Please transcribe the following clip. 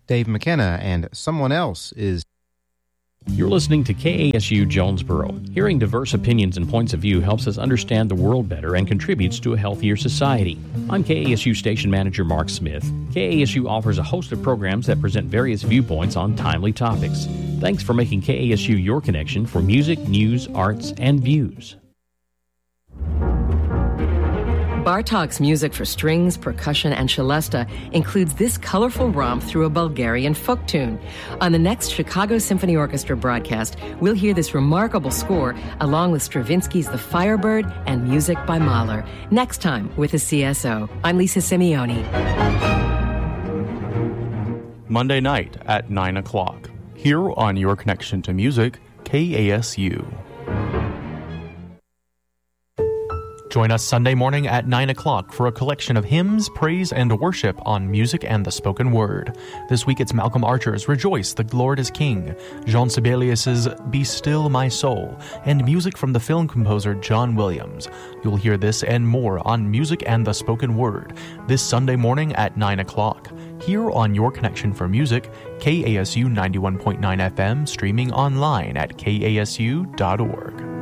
Dave McKenna, and someone else is... You're listening to KASU Jonesboro. Hearing diverse opinions and points of view helps us understand the world better and contributes to a healthier society. I'm KASU Station Manager Mark Smith. KASU offers a host of programs that present various viewpoints on timely topics. Thanks for making KASU your connection for music, news, arts, and views. Bartok's music for strings, percussion, and celesta includes this colorful romp through a Bulgarian folk tune. On the next Chicago Symphony Orchestra broadcast, we'll hear this remarkable score along with Stravinsky's The Firebird and music by Mahler. Next time with the CSO. I'm Lisa Simeone. Monday night at 9 o'clock. Here on Your Connection to Music, KASU. Join us Sunday morning at 9 o'clock for a collection of hymns, praise, and worship on music and the spoken word. This week it's Malcolm Archer's Rejoice, the Lord is King, Jean Sibelius's Be Still My Soul, and music from the film composer John Williams. You'll hear this and more on music and the spoken word this Sunday morning at 9 o'clock. Here on Your Connection for Music, KASU 91.9 FM, streaming online at kasu.org.